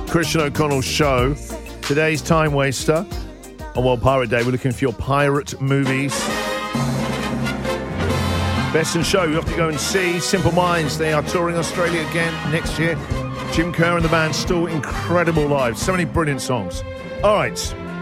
Christian O'Connell Show. Today's Time Waster. On World Pirate Day, we're looking for your pirate movies. Best in Show, you have to go and see Simple Minds. They are touring Australia again next year. Jim Kerr and the band, still incredible live. So many brilliant songs. All right.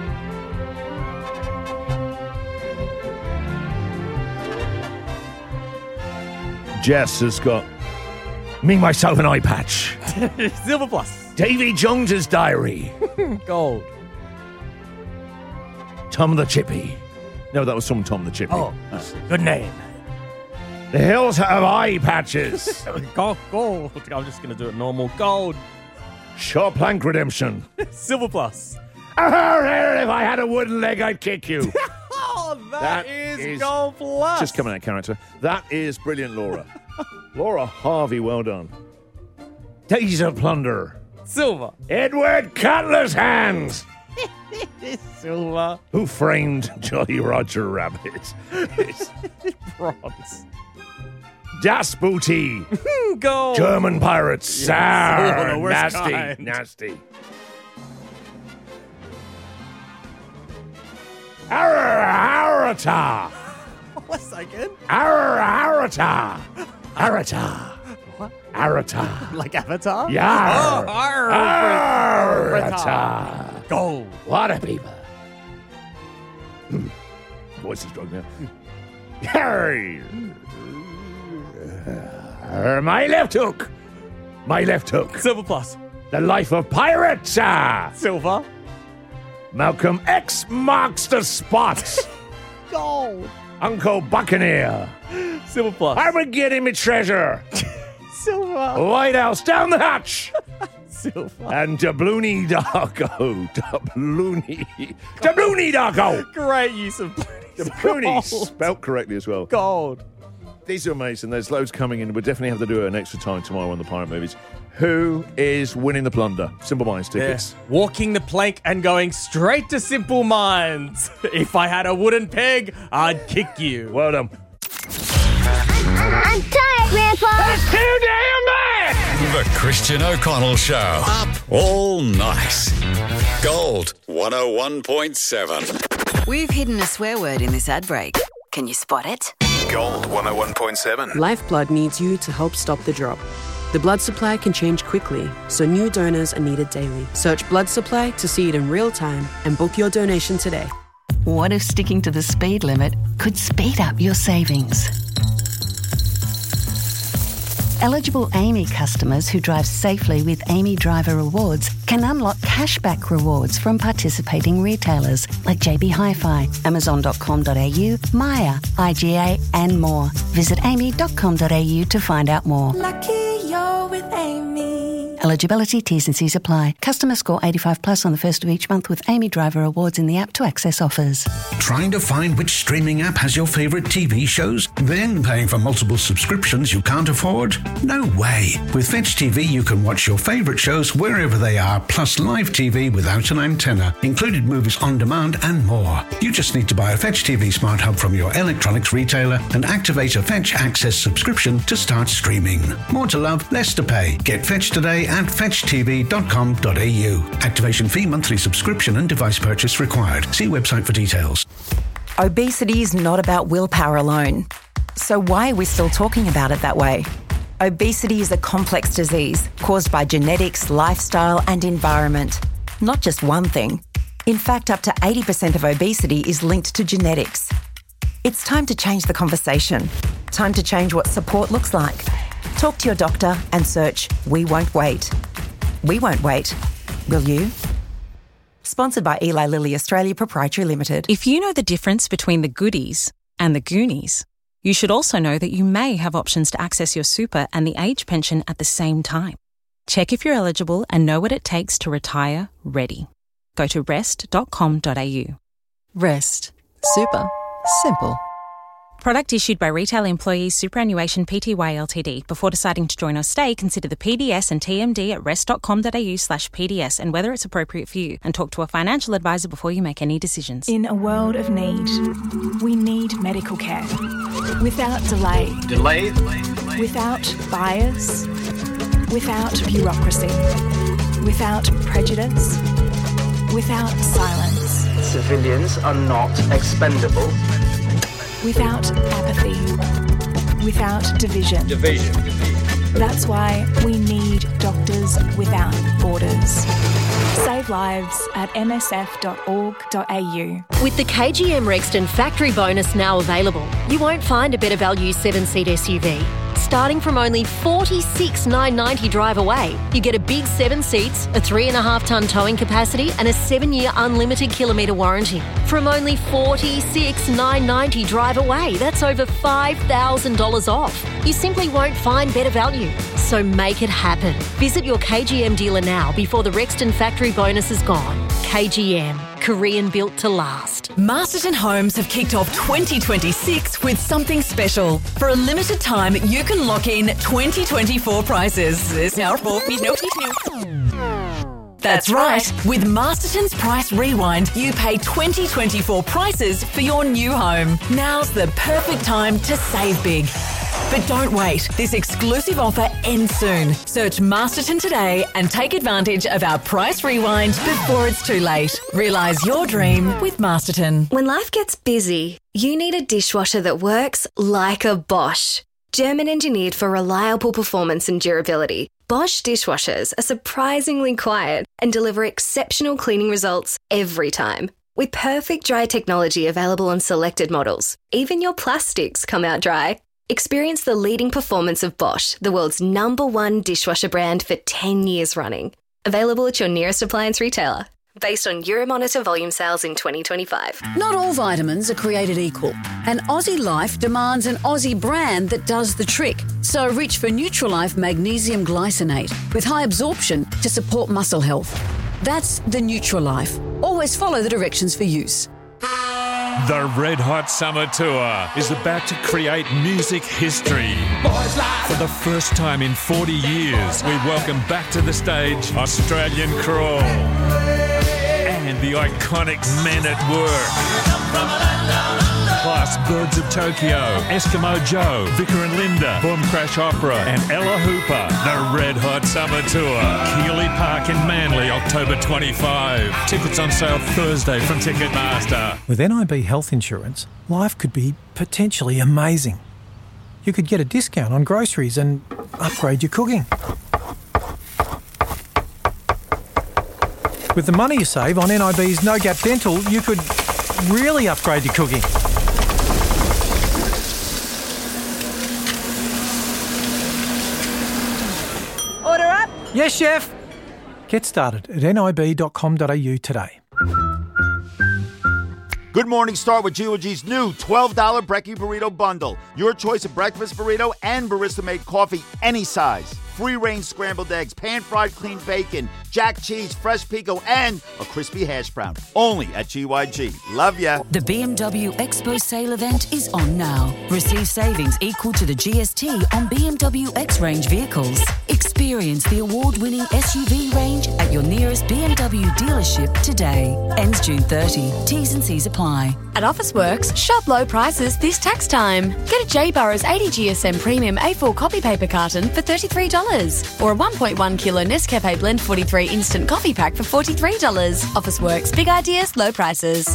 Jess has got Me, Myself and Eye Patch. Silver Plus. Davy Jones's Diary. Gold. Tom the Chippy. No, that was from Tom the Chippy. Oh, good name. The Hills Have Eye Patches. Gold. I'm just going to do it normal. Gold. Short Plank Redemption. Silver Plus. If I had a wooden leg, I'd kick you. Oh, That is is Gold Plus. Just coming out of character. That is brilliant, Laura. Laura Harvey, well done. Days of Plunder. Silver. Edward Cutler's Hands. Silver. Who Framed Jolly Roger Rabbit? Bronze. Das Booty. Gold. German pirates. Yes. Sour. Oh, the worst Nasty. kind. Nasty. Arata. What's that again? Arata. Arata. What? Arata. Like Avatar? Yar. Oh, Arata. Gold. What a people. Voice is drunk now. Hey. My left hook. My left hook. Silver Plus. The Life of Pirates. Silver. Malcolm X marks the spot. Gold. Uncle Buccaneer. Silver Plus. Armageddon, my treasure. Silver. White House down the hatch. Silver. And Doubloony Darko. Doubloony Darko. Great use of Doubloony. Gold. Spelt correctly as well. Gold. These are amazing. There's loads coming in. We'll definitely have to do an extra time tomorrow on the Pirate Movies. Who is winning the plunder? Simple Minds tickets. Yeah. Walking the plank and going straight to Simple Minds. If I had a wooden peg, I'd kick you. Well done. I'm tired, Grandpa. That's too damn bad! The Christian O'Connell Show. Up all night. Gold 101.7. We've hidden a swear word in this ad break. Can you spot it? Gold 101.7. Lifeblood needs you to help stop the drop. The blood supply can change quickly, so new donors are needed daily. Search blood supply to see it in real time and book your donation today. What if sticking to the speed limit could speed up your savings? Eligible Amy customers who drive safely with Amy Driver Rewards can unlock cashback rewards from participating retailers like JB Hi-Fi, Amazon.com.au, Maya, IGA and more. Visit amy.com.au to find out more. Lucky you're with Amy. Eligibility, T's and C's apply. Customer score 85 plus on the first of each month with Amy Driver Awards in the app to access offers. Trying to find which streaming app has your favourite TV shows? Then paying for multiple subscriptions you can't afford? No way. With Fetch TV, you can watch your favourite shows wherever they are, plus live TV without an antenna, included movies on demand and more. You just need to buy a Fetch TV Smart Hub from your electronics retailer and activate a Fetch Access subscription to start streaming. More to love, less to pay. Get Fetch today at fetchtv.com.au. Activation fee, monthly subscription and device purchase required. See website for details. Obesity is not about willpower alone. So why are we still talking about it that way? Obesity is a complex disease caused by genetics, lifestyle and environment. Not just one thing. In fact, up to 80% of obesity is linked to genetics. It's time to change the conversation. Time to change what support looks like. Talk to your doctor and search We Won't Wait. We won't wait. Will you? Sponsored by Eli Lilly Australia Proprietary Limited. If you know the difference between the goodies and the Goonies, you should also know that you may have options to access your super and the age pension at the same time. Check if you're eligible and know what it takes to retire ready. Go to rest.com.au. Rest. Super. Simple. Product issued by Retail Employees Superannuation Pty Ltd. Before deciding to join or stay, consider the PDS and TMD at rest.com.au/PDS and whether it's appropriate for you, and talk to a financial advisor before you make any decisions. In a world of need, we need medical care. Without delay. Without bias. Without bureaucracy. Without prejudice. Without silence. Civilians are not expendable. Without apathy. Without division. That's why we need Doctors Without Borders. Save lives at msf.org.au. With the KGM Rexton factory bonus now available, you won't find a better value 7-seat SUV. Starting from only $46,990 drive away, you get a big 7 seats, a 3.5-tonne towing capacity and a 7-year unlimited kilometre warranty. From only $46,990 drive away, that's over $5,000 off. You simply won't find better value. So make it happen. Visit your KGM dealer now before the Rexton factory bonus is gone. KGM, Korean built to last. Masterton Homes have kicked off 2026 with something special. For a limited time, you can lock in 2024 prices. That's right. With Masterton's Price Rewind, you pay 2024 prices for your new home. Now's the perfect time to save big. But don't wait. This exclusive offer ends soon. Search Masterton today and take advantage of our Price Rewind before it's too late. Realise your dream with Masterton. When life gets busy, you need a dishwasher that works like a Bosch. German engineered for reliable performance and durability, Bosch dishwashers are surprisingly quiet and deliver exceptional cleaning results every time. With perfect dry technology available on selected models, even your plastics come out dry. Experience the leading performance of Bosch, the world's #1 dishwasher brand for 10 years running. Available at your nearest appliance retailer. Based on Euromonitor volume sales in 2025. Not all vitamins are created equal, and Aussie Life demands an Aussie brand that does the trick. So reach for Nutrilife Magnesium Glycinate with high absorption to support muscle health. That's the Nutrilife. Always follow the directions for use. The Red Hot Summer Tour is about to create music history. For the first time in 40 years, we welcome back to the stage Australian Crawl and the iconic Men at Work. Plus Birds of Tokyo, Eskimo Joe, Vicar and Linda, Boom Crash Opera and Ella Hooper. The Red Hot Summer Tour. Keeley Park in Manly, October 25. Tickets on sale Thursday from Ticketmaster. With NIB Health Insurance, life could be potentially amazing. You could get a discount on groceries and upgrade your cooking. With the money you save on NIB's No Gap Dental, you could really upgrade your cooking. Order up. Yes, chef. Get started at nib.com.au today. Good morning, start with G.O.G's new $12 Brekkie Burrito Bundle. Your choice of breakfast burrito and barista-made coffee, any size. Free-range scrambled eggs, pan-fried clean bacon, jack cheese, fresh pico, and a crispy hash brown. Only at GYG. Love ya. The BMW Expo sale event is on now. Receive savings equal to the GST on BMW X-Range vehicles. Experience the award-winning SUV range at your nearest BMW dealership today. Ends June 30. T's and C's apply. At Officeworks, shop low prices this tax time. Get a J. Burrows 80 GSM Premium A4 copy paper carton for $33. Or a 1.1 kilo Nescafe Blend 43 instant coffee pack for $43. Officeworks, big ideas, low prices.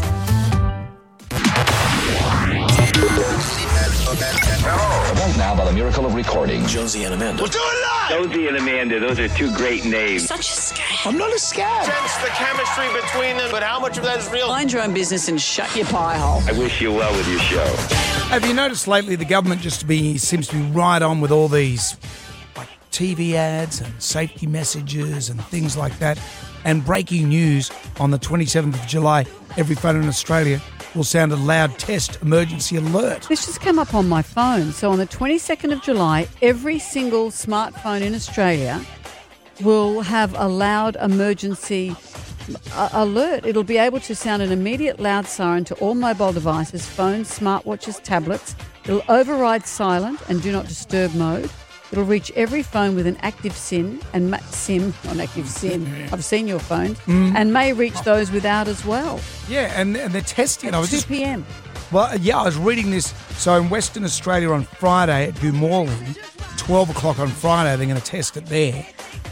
Now, by the miracle of recording, Josie and Amanda. We'll do it live! Josie and Amanda, those are two great names. Such a scam. I'm not a scam. Sense the chemistry between them, but how much of that is real? Mind your own business and shut your pie hole. I wish you well with your show. Have you noticed lately the government seems to be right on with all these like TV ads and safety messages and things like that? And breaking news on the 27th of July, every phone in Australia will sound a loud test emergency alert. This just came up on my phone. So on the 22nd of July, every single smartphone in Australia will have a loud emergency alert. It'll be able to sound an immediate loud siren to all mobile devices, phones, smartwatches, tablets. It'll override silent and do not disturb mode. It'll reach every phone with an active SIM and I've seen your phone, and may reach those without as well. Yeah, and they're testing. At 2 p.m. Well, yeah, I was reading this. So in Western Australia on Friday at Goomorland, 12 o'clock on Friday, they're going to test it there.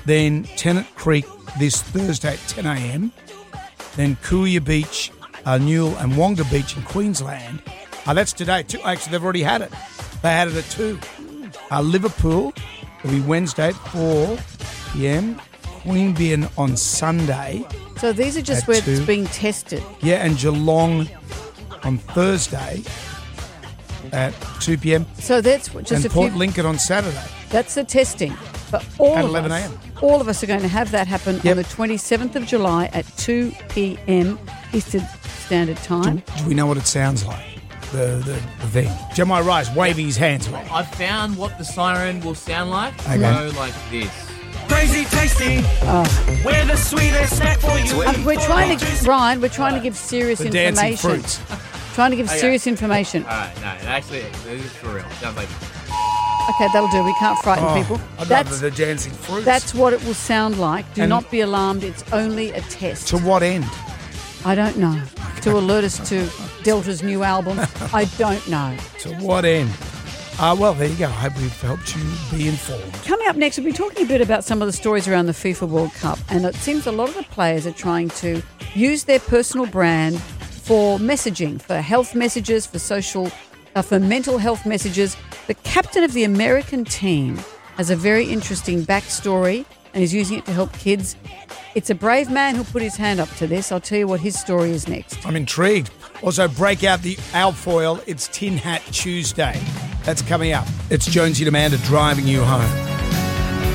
Then Tennant Creek this Thursday at 10 a.m. Then Kooya Beach, Newell and Wonga Beach in Queensland. That's today too. Actually, they've already had it. They had it at 2. Liverpool will be Wednesday at 4 p.m. Queanbeyan on Sunday. So these are just where it's being tested. Yeah, and Geelong on Thursday at 2 p.m. So that's just and a Port few. Lincoln on Saturday. That's the testing. But all At of 11 us, a.m. all of us are going to have that happen on the 27th of July at 2 p.m. Eastern Standard Time. Do we know what it sounds like? The thing. Jeremiah Rice waving his hands. I found what the siren will sound like. Okay. Go like this. Crazy tasty. We're the sweetest snack for you. We're trying to, Ryan, we're trying to give serious The dancing information. fruits. Trying to give Okay. serious information. All right, no, actually, this is for real. Sounds like Okay, that'll do. We can't frighten people. I'd rather the dancing fruits. That's what it will sound like. Do And- not be alarmed. It's only a test. To what end? I don't know. To alert us to Delta's new album. I don't know. To what end? Well, there you go. I hope we've helped you be informed. Coming up next, we'll be talking a bit about some of the stories around the FIFA World Cup. And it seems a lot of the players are trying to use their personal brand for messaging, for health messages, for social, for mental health messages. The captain of the American team has a very interesting backstory and is using it to help kids. It's a brave man who put his hand up to this. I'll tell you what his story is next. I'm intrigued. Also, break out the alfoil. It's Tin Hat Tuesday. That's coming up. It's Jonesy and Amanda driving you home.